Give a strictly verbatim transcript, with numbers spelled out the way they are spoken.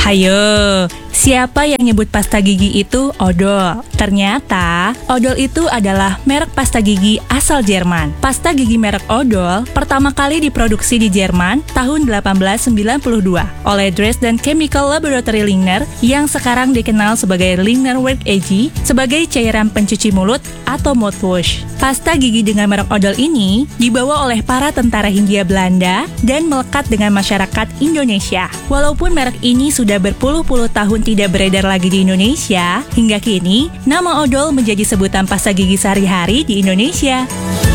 Hayo, siapa yang nyebut pasta gigi itu odol? Ternyata, odol itu adalah merek pasta gigi asal Jerman. Pasta gigi merek odol pertama kali diproduksi di Jerman tahun delapan belas sembilan puluh dua oleh Dresden Chemical Laboratory Lingner yang sekarang dikenal sebagai Lingner Work A G sebagai cairan pencuci mulut atau mouthwash. Pasta gigi dengan merek odol ini dibawa oleh para tentara Hindia Belanda dan melekat dengan masyarakat Indonesia. Walaupun merek ini sudah berpuluh-puluh tahun tidak beredar lagi di Indonesia, hingga kini nama odol menjadi sebutan pasta gigi sehari-hari di Indonesia.